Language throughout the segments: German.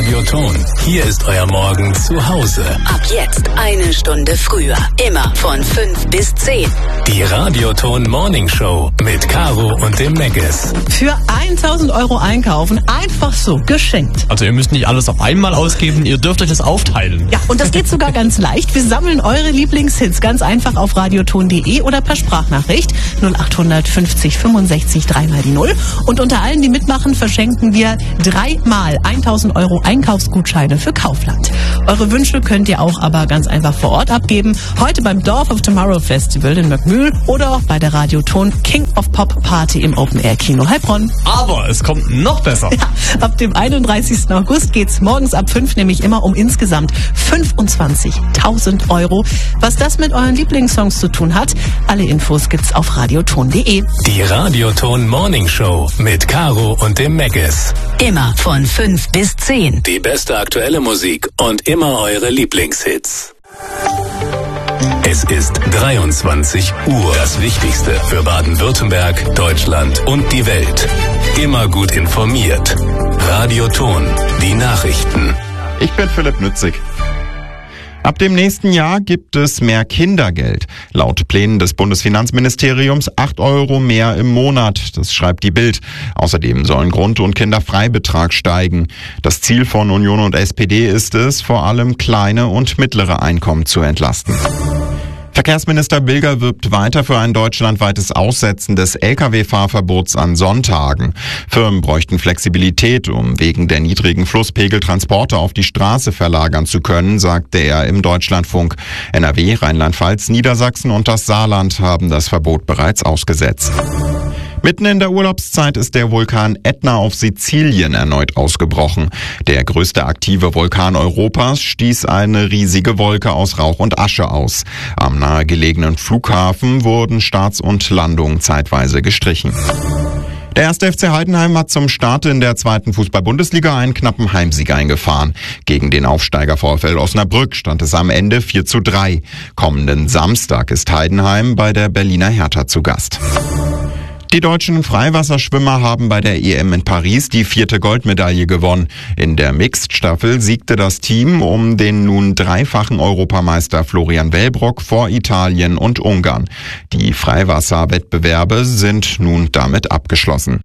Radioton. Hier ist euer Morgen zu Hause. Ab jetzt 1 Stunde früher. Immer von 5 bis 10. Die Radioton Morning Show mit Caro und dem Megges. Für 1.000 € einkaufen, einfach so, geschenkt. Also ihr müsst nicht alles auf einmal ausgeben, ihr dürft euch das aufteilen. Ja, und das geht sogar ganz leicht. Wir sammeln eure Lieblingshits ganz einfach auf radioton.de oder per Sprachnachricht 0800 50 65 3 mal die 0. Und unter allen, die mitmachen, verschenken wir 3-mal 1.000 € Einkaufsgutscheine für Kaufland. Eure Wünsche könnt ihr auch aber ganz einfach vor Ort abgeben. Heute beim Dorf of Tomorrow Festival in Möckmühl oder auch bei der Radioton King of Pop Party im Open Air Kino Heilbronn. Aber es kommt noch besser. Ja, ab dem 31. August geht's morgens ab 5 nämlich immer um insgesamt 25.000 €. Was das mit euren Lieblingssongs zu tun hat, alle Infos gibt's auf radioton.de. Die Radioton Morning Show mit Caro und dem Megges. Immer von 5 bis 10. Die beste aktuelle Musik und immer eure Lieblingshits. Es ist 23 Uhr. Das Wichtigste für Baden-Württemberg, Deutschland und die Welt. Immer gut informiert. Radioton, die Nachrichten. Ich bin Philipp Nützig. Ab dem nächsten Jahr gibt es mehr Kindergeld. Laut Plänen des Bundesfinanzministeriums 8 € mehr im Monat. Das schreibt die Bild. Außerdem sollen Grund- und Kinderfreibetrag steigen. Das Ziel von Union und SPD ist es, vor allem kleine und mittlere Einkommen zu entlasten. Verkehrsminister Bilger wirbt weiter für ein deutschlandweites Aussetzen des Lkw-Fahrverbots an Sonntagen. Firmen bräuchten Flexibilität, um wegen der niedrigen Flusspegel Transporte auf die Straße verlagern zu können, sagte er im Deutschlandfunk. NRW, Rheinland-Pfalz, Niedersachsen und das Saarland haben das Verbot bereits ausgesetzt. Mitten in der Urlaubszeit ist der Vulkan Ätna auf Sizilien erneut ausgebrochen. Der größte aktive Vulkan Europas stieß eine riesige Wolke aus Rauch und Asche aus. Am nahegelegenen Flughafen wurden Starts und Landungen zeitweise gestrichen. Der 1. FC Heidenheim hat zum Start in der 2. Fußball-Bundesliga einen knappen Heimsieg eingefahren. Gegen den Aufsteiger VfL Osnabrück stand es am Ende 4:3. Kommenden Samstag ist Heidenheim bei der Berliner Hertha zu Gast. Die deutschen Freiwasserschwimmer haben bei der EM in Paris die 4. Goldmedaille gewonnen. In der Mixed-Staffel siegte das Team um den nun 3-fachen Europameister Florian Wellbrock vor Italien und Ungarn. Die Freiwasserwettbewerbe sind nun damit abgeschlossen.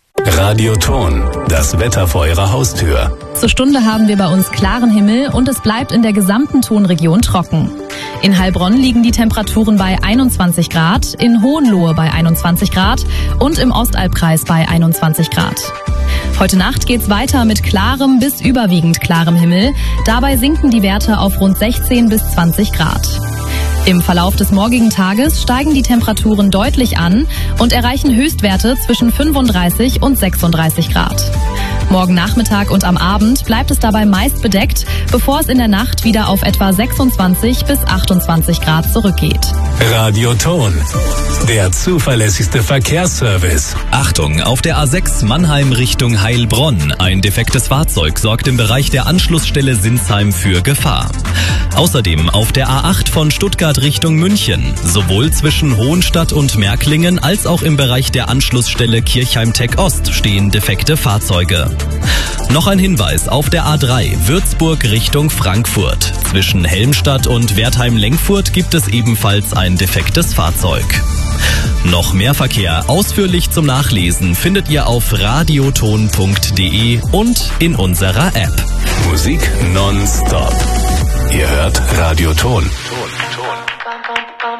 Radioton, das Wetter vor eurer Haustür. Zur Stunde haben wir bei uns klaren Himmel und es bleibt in der gesamten Tonregion trocken. In Heilbronn liegen die Temperaturen bei 21 Grad, in Hohenlohe bei 21 Grad und im Ostalbkreis bei 21 Grad. Heute Nacht geht's weiter mit klarem bis überwiegend klarem Himmel. Dabei sinken die Werte auf rund 16 bis 20 Grad. Im Verlauf des morgigen Tages steigen die Temperaturen deutlich an und erreichen Höchstwerte zwischen 35 und 36 Grad. Morgen Nachmittag und am Abend bleibt es dabei meist bedeckt, bevor es in der Nacht wieder auf etwa 26 bis 28 Grad zurückgeht. Radioton, der zuverlässigste Verkehrsservice. Achtung, auf der A6 Mannheim Richtung Heilbronn. Ein defektes Fahrzeug sorgt im Bereich der Anschlussstelle Sinsheim für Gefahr. Außerdem auf der A8 von Stuttgart Richtung München. Sowohl zwischen Hohenstadt und Märklingen als auch im Bereich der Anschlussstelle Kirchheim-Tech Ost stehen defekte Fahrzeuge. Noch ein Hinweis auf der A3 Würzburg Richtung Frankfurt. Zwischen Helmstadt und Wertheim-Lenkfurt gibt es ebenfalls ein defektes Fahrzeug. Noch mehr Verkehr ausführlich zum Nachlesen findet ihr auf radioton.de und in unserer App. Musik nonstop. Ihr hört Radioton.